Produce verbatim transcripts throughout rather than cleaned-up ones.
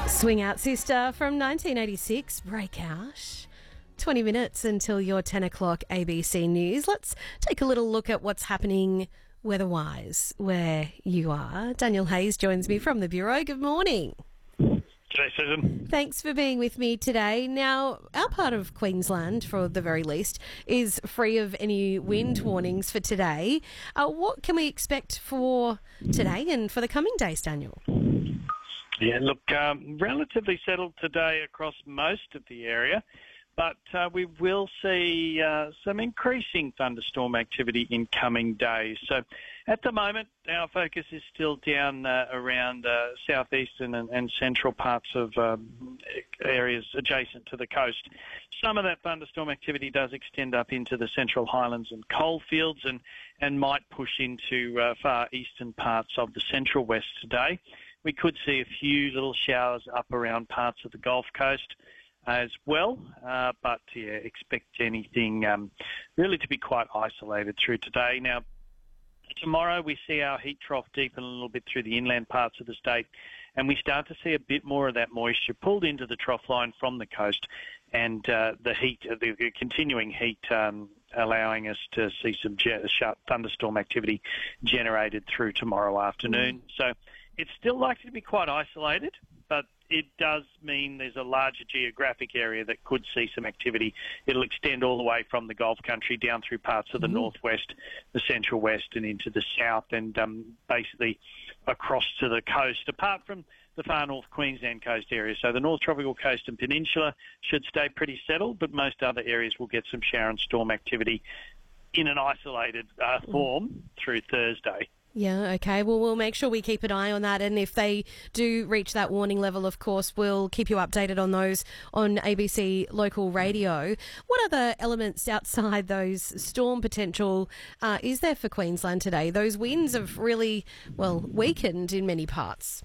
Swing Out Sister from nineteen eighty-six, Breakout. twenty minutes until your ten o'clock A B C News. Let's take a little look at what's happening weather-wise where you are. Daniel Hayes joins me from the Bureau. Good morning. G'day, Susan. Thanks for being with me today. Now, our part of Queensland, for the very least, is free of any wind warnings for today. Uh, what can we expect for today and for the coming days, Daniel? Yeah, look, um, relatively settled today across most of the area, but uh, we will see uh, some increasing thunderstorm activity in coming days. So at the moment, our focus is still down uh, around uh, southeastern and, and central parts of um, areas adjacent to the coast. Some of that thunderstorm activity does extend up into the Central Highlands and coalfields and, and might push into uh, far eastern parts of the Central West today. We could see a few little showers up around parts of the Gulf Coast as well, uh, but yeah, expect anything um, really to be quite isolated through today. Now, tomorrow we see our heat trough deepen a little bit through the inland parts of the state, and we start to see a bit more of that moisture pulled into the trough line from the coast, and uh, the heat, the, the continuing heat, um, allowing us to see some ge- sharp thunderstorm activity generated through tomorrow afternoon. Mm. So it's still likely to be quite isolated, but it does mean there's a larger geographic area that could see some activity. It'll extend all the way from the Gulf country down through parts of the mm-hmm. northwest, the central west, and into the south, and um, basically across to the coast, apart from the far north Queensland coast area. So the North Tropical Coast and Peninsula should stay pretty settled, but most other areas will get some shower and storm activity in an isolated uh, form mm. through Thursday. Yeah, okay. Well, we'll make sure we keep an eye on that. And if they do reach that warning level, of course, we'll keep you updated on those on A B C Local Radio. What other elements outside those storm potential uh, is there for Queensland today? Those winds have really, well, weakened in many parts.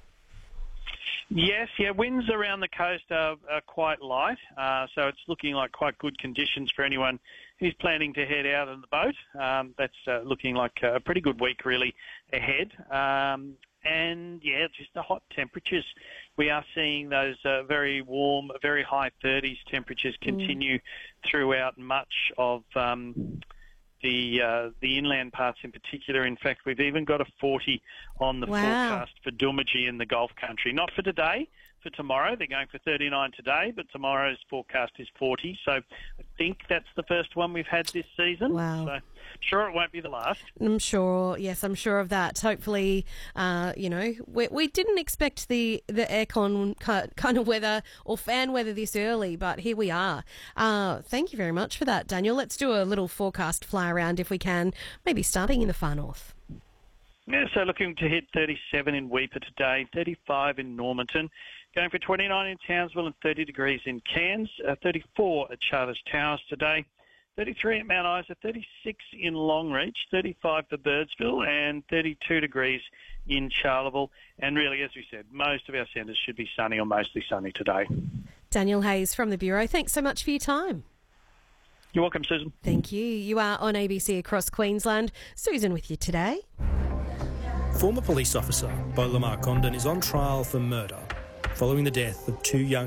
Yes, yeah, winds around the coast are, are quite light, uh, so it's looking like quite good conditions for anyone who's planning to head out on the boat. Um, that's uh, looking like a pretty good week really ahead. Um, and, yeah, just the hot temperatures. We are seeing those uh, very warm, very high thirties temperatures continue mm. throughout much of um, the uh, the inland parts in particular. In fact, we've even got a forty on the wow. forecast for Doomadgee in the Gulf country. Not for today, for tomorrow. They're going for thirty-nine today, but tomorrow's forecast is forty. So I think that's the first one we've had this season. Wow. So sure it won't be the last. I'm sure, yes, I'm sure of that. Hopefully, uh, you know, we, we didn't expect the, the aircon kind of weather or fan weather this early, but here we are. Uh, thank you very much for that, Daniel. Let's do a little forecast fly around if we can, maybe starting in the far north. Yeah, so looking to hit thirty-seven in Weipa today, thirty-five in Normanton, going for twenty-nine in Townsville and thirty degrees in Cairns, uh, thirty-four at Charters Towers today, thirty-three at Mount Isa, thirty-six in Longreach, thirty-five for Birdsville and thirty-two degrees in Charleville. And really, as we said, most of our centres should be sunny or mostly sunny today. Daniel Hayes from the Bureau, thanks so much for your time. You're welcome, Susan. Thank you. You are on A B C Across Queensland. Susan with you today. Former police officer Bo Lamar Condon is on trial for murder following the death of two young